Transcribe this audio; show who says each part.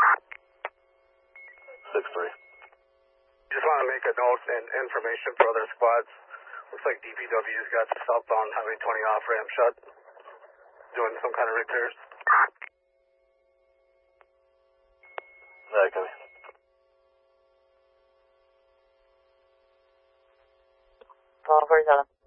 Speaker 1: 6-3.
Speaker 2: Just want to make a note and information for other squads. Looks like DPW's got the southbound Highway 20 off-ramp shut, doing some kind of repairs.
Speaker 1: Alright, copy.
Speaker 3: 47.